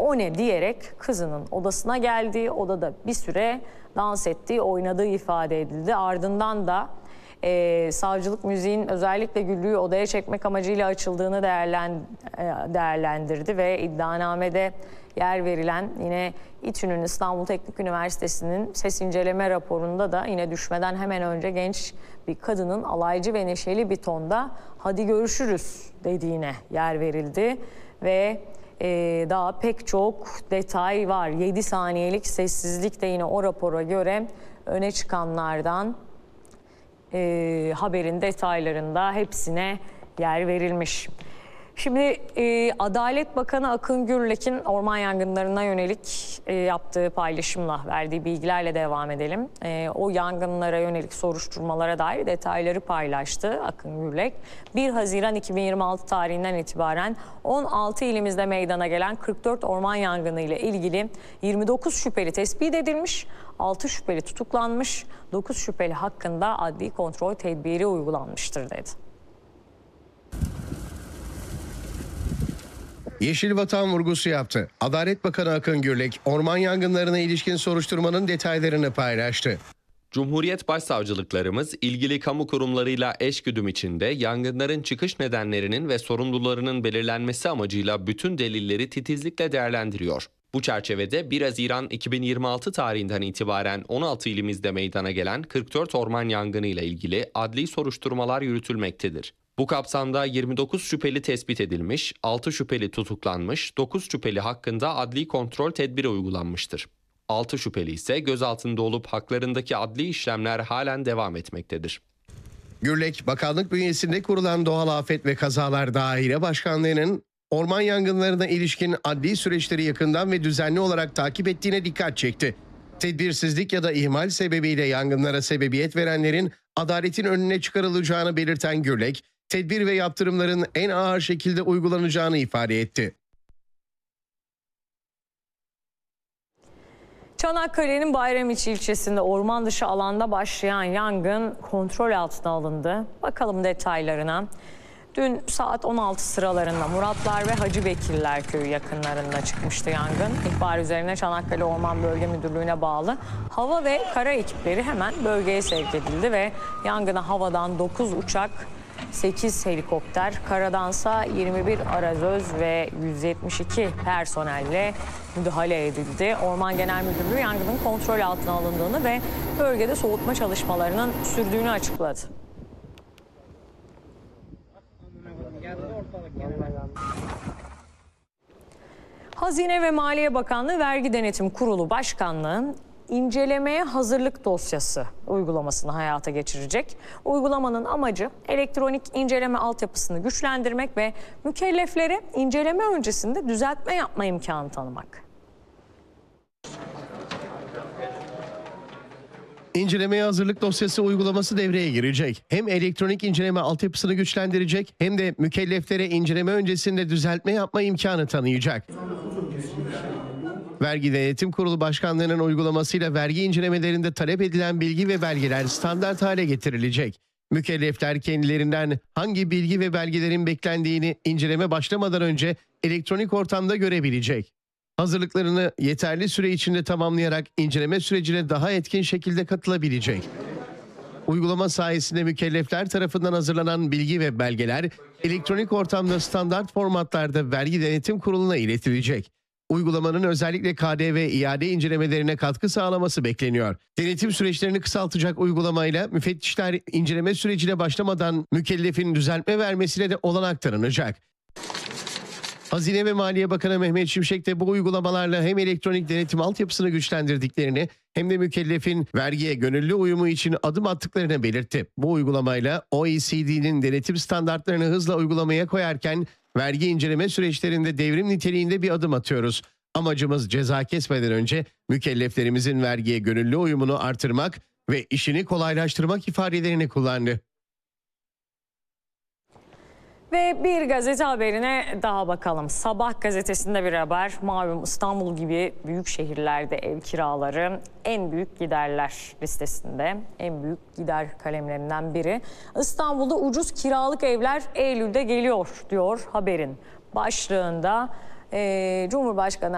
o ne diyerek kızının odasına geldiği, odada bir süre dans ettiği, oynadığı ifade edildi. Ardından da savcılık müziğin özellikle Güllü'yü odaya çekmek amacıyla açıldığını değerlendirdi ve iddianamede yer verilen yine İTÜ'nün İstanbul Teknik Üniversitesi'nin ses inceleme raporunda da yine düşmeden hemen önce genç bir kadının alaycı ve neşeli bir tonda "hadi görüşürüz" dediğine yer verildi ve daha pek çok detay var. 7 saniyelik sessizlik de yine o rapora göre öne çıkanlardan. Haberin detaylarında hepsine yer verilmiş. Şimdi Adalet Bakanı Akın Gürlek'in orman yangınlarına yönelik yaptığı paylaşımla, verdiği bilgilerle devam edelim. O yangınlara yönelik soruşturmalara dair detayları paylaştı Akın Gürlek. 1 Haziran 2026 tarihinden itibaren 16 ilimizde meydana gelen 44 orman yangını ile ilgili 29 şüpheli tespit edilmiş, 6 şüpheli tutuklanmış, 9 şüpheli hakkında adli kontrol tedbiri uygulanmıştır dedi. Yeşil Vatan vurgusu yaptı. Adalet Bakanı Akın Gürlek, orman yangınlarına ilişkin soruşturmanın detaylarını paylaştı. Cumhuriyet Başsavcılıklarımız ilgili kamu kurumlarıyla eşgüdüm içinde yangınların çıkış nedenlerinin ve sorumlularının belirlenmesi amacıyla bütün delilleri titizlikle değerlendiriyor. Bu çerçevede 1 Haziran 2026 tarihinden itibaren 16 ilimizde meydana gelen 44 orman yangını ile ilgili adli soruşturmalar yürütülmektedir. Bu kapsamda 29 şüpheli tespit edilmiş, 6 şüpheli tutuklanmış, 9 şüpheli hakkında adli kontrol tedbiri uygulanmıştır. 6 şüpheli ise gözaltında olup haklarındaki adli işlemler halen devam etmektedir. Gürlek, bakanlık bünyesinde kurulan Doğal Afet ve Kazalar Daire Başkanlığı'nın orman yangınlarına ilişkin adli süreçleri yakından ve düzenli olarak takip ettiğine dikkat çekti. Tedbirsizlik ya da ihmal sebebiyle yangınlara sebebiyet verenlerin adaletin önüne çıkarılacağını belirten Gürlek, tedbir ve yaptırımların en ağır şekilde uygulanacağını ifade etti. Çanakkale'nin Bayramiçi ilçesinde orman dışı alanda başlayan yangın kontrol altına alındı. Bakalım detaylarına. Dün saat 16 sıralarında Muratlar ve Hacı Bekirler köyü yakınlarında çıkmıştı yangın. İhbar üzerine Çanakkale Orman Bölge Müdürlüğü'ne bağlı hava ve kara ekipleri hemen bölgeye sevk edildi ve yangına havadan 9 uçak, 8 helikopter, karadansa 21 arazöz ve 172 personelle müdahale edildi. Orman Genel Müdürlüğü yangının kontrol altına alındığını ve bölgede soğutma çalışmalarının sürdüğünü açıkladı. Hazine ve Maliye Bakanlığı Vergi Denetim Kurulu Başkanlığı incelemeye hazırlık dosyası uygulamasını hayata geçirecek. Uygulamanın amacı elektronik inceleme altyapısını güçlendirmek ve mükelleflere inceleme öncesinde düzeltme yapma imkanı tanımak. İncelemeye hazırlık dosyası uygulaması devreye girecek. Hem elektronik inceleme altyapısını güçlendirecek hem de mükelleflere inceleme öncesinde düzeltme yapma imkanı tanıyacak. Vergi Denetim Kurulu Başkanlığı'nın uygulamasıyla vergi incelemelerinde talep edilen bilgi ve belgeler standart hale getirilecek. Mükellefler kendilerinden hangi bilgi ve belgelerin beklendiğini inceleme başlamadan önce elektronik ortamda görebilecek. Hazırlıklarını yeterli süre içinde tamamlayarak inceleme sürecine daha etkin şekilde katılabilecek. Uygulama sayesinde mükellefler tarafından hazırlanan bilgi ve belgeler elektronik ortamda standart formatlarda Vergi Denetim Kurulu'na iletilecek. Uygulamanın özellikle KDV iade incelemelerine katkı sağlaması bekleniyor. Denetim süreçlerini kısaltacak uygulamayla müfettişler inceleme sürecine başlamadan mükellefin düzeltme vermesine de olanak tanınacak. Hazine ve Maliye Bakanı Mehmet Şimşek de bu uygulamalarla hem elektronik denetim altyapısını güçlendirdiklerini hem de mükellefin vergiye gönüllü uyumu için adım attıklarını belirtti. Bu uygulamayla OECD'nin denetim standartlarını hızla uygulamaya koyarken vergi inceleme süreçlerinde devrim niteliğinde bir adım atıyoruz. Amacımız ceza kesmeden önce mükelleflerimizin vergiye gönüllü uyumunu artırmak ve işini kolaylaştırmak ifadelerini kullandı. Ve bir gazete haberine daha bakalım. Sabah gazetesinde bir haber. Malum İstanbul gibi büyük şehirlerde ev kiraları en büyük giderler listesinde. En büyük gider kalemlerinden biri. İstanbul'da ucuz kiralık evler Eylül'de geliyor diyor haberin başlığında. Cumhurbaşkanı